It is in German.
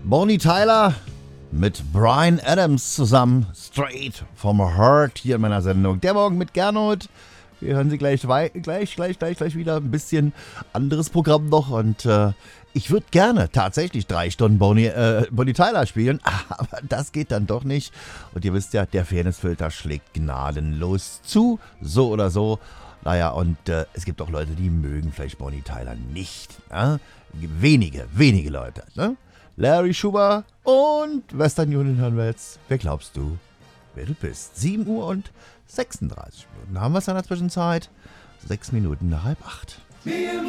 Bonnie Tyler mit Bryan Adams zusammen, Straight from Heart, hier in meiner Sendung. Der Morgen mit Gernot. Wir hören Sie gleich wieder. Ein bisschen anderes Programm noch. Und ich würde gerne tatsächlich 3 Stunden Bonnie Tyler spielen. Aber das geht dann doch nicht. Und ihr wisst ja, der Fairnessfilter schlägt gnadenlos zu. So oder so. Naja, und es gibt auch Leute, die mögen vielleicht Bonnie Tyler nicht. Wenige Leute. Ne? Larry Schuber und Western Union hören wir jetzt. Wer glaubst du, wer du bist? 7 Uhr und 36 Minuten. Haben wir es in der Zwischenzeit? 6 Minuten nach 7:30.